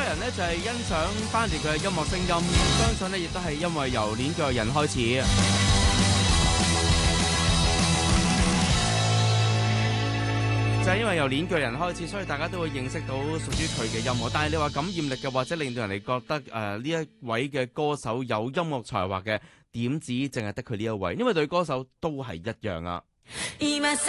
人呢，就係欣賞翻住佢嘅音樂聲音，相信呢亦都係因為由鏈鋸人開始。就係因為由鏈鋸人開始，所以大家都會認識到屬於佢嘅音樂。但係你話感染力嘅，或者令到人哋覺得呢一位嘅歌手有音樂才華嘅，點止淨係得佢呢一位？因為對歌手都係一樣啊。